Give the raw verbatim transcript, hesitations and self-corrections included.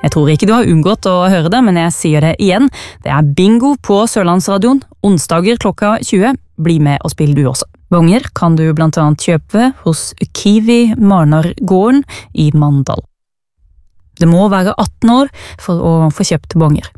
Jeg tror ikke du har unngått å høre det, men jeg sier det igjen. Det er bingo på Sørlandsradioen, onsdager klokka tjue. Bli med og spill du også. Bonger kan du blant annet kjøpe hos Kiwi Marnargården i Mandal. Det må være atten år for å få kjøpt bonger.